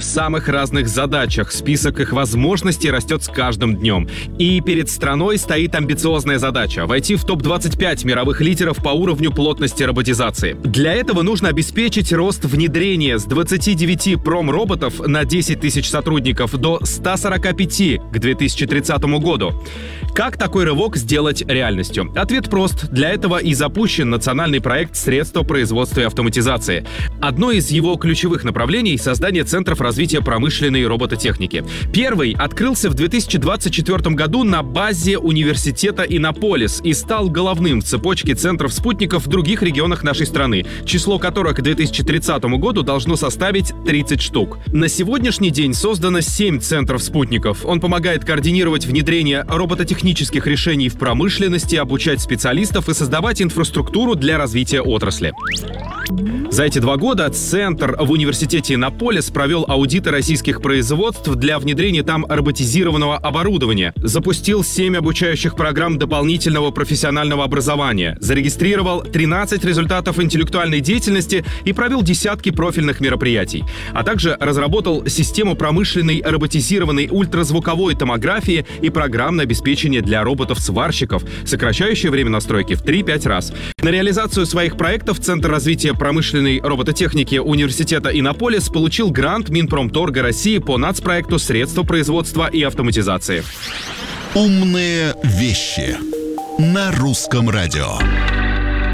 в самых разных задачах. Список их возможностей растет с каждым днем. И перед страной стоит амбициозная задача — войти в топ-25 мировых лидеров по уровню плотности роботизации. Для этого нужно обеспечить рост внедрения с 29 промроботов на 10 тысяч сотрудников до 145 к 2030 году. Как такой рывок сделать реальностью? Ответ прост. Для этого и запущен национальный проект «Средства производства и автоматизации». Одно из его ключевых направлений — создание центров развития промышленной робототехники. Первый открылся в 2024 году на базе университета Иннополис и стал головным в цепочке центров спутников в других регионах нашей страны, число которых к 2030 году должно составить 30 штук. На сегодняшний день создано 7 центров спутников. Он помогает координировать внедрение робототехнических решений в промышленности, обучать специалистов и создавать инфраструктуру для развития отрасли. За эти 2 года Центр в университете Иннополис провел аудиты российских производств для внедрения там роботизированного оборудования, запустил 7 обучающих программ дополнительного профессионального образования, зарегистрировал 13 результатов интеллектуальной деятельности и провел десятки профильных мероприятий, а также разработал систему промышленной роботизированной ультразвуковой томографии и программное обеспечение для роботов-сварщиков, сокращающее время настройки в 3-5 раз. На реализацию своих проектов Центр развития промышленной робототехники университета Иннополис получил грант Минпромторга России по нацпроекту «Средства производства и автоматизации». Умные вещи на Русском радио.